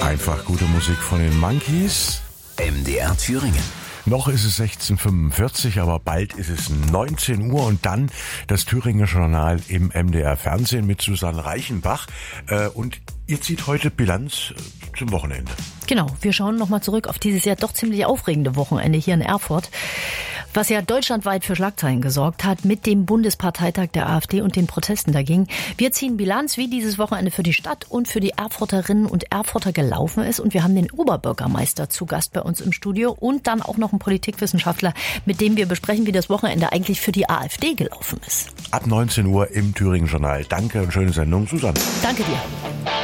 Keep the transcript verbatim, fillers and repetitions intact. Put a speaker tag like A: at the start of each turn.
A: Einfach gute Musik von den Monkeys.
B: M D R Thüringen.
A: Noch ist es sechzehn Uhr fünfundvierzig, aber bald ist es neunzehn Uhr und dann das Thüringer Journal im M D R Fernsehen mit Susanne Reichenbach. Und ihr zieht heute Bilanz zum Wochenende.
C: Genau, wir schauen nochmal zurück auf dieses ja doch ziemlich aufregende Wochenende hier in Erfurt, was ja deutschlandweit für Schlagzeilen gesorgt hat mit dem Bundesparteitag der AfD und den Protesten dagegen. Wir ziehen Bilanz, wie dieses Wochenende für die Stadt und für die Erfurterinnen und Erfurter gelaufen ist. Und wir haben den Oberbürgermeister zu Gast bei uns im Studio und dann auch noch einen Politikwissenschaftler, mit dem wir besprechen, wie das Wochenende eigentlich für die AfD gelaufen ist.
A: Ab neunzehn Uhr im Thüringen Journal. Danke und schöne Sendung, Susanne.
C: Danke dir.